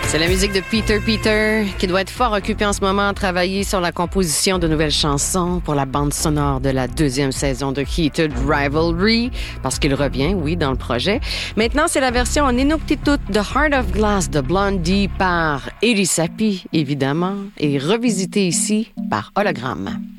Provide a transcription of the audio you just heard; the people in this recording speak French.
C'est la musique de Peter, qui doit être fort occupé en ce moment à travailler sur la composition de nouvelles chansons pour la bande sonore de la 2e saison de Heated Rivalry, parce qu'il revient, oui, dans le projet. Maintenant, c'est la version en Inuktitut de Heart of Glass de Blondie par Eri Sapi, évidemment, et revisitée ici par Hologramme.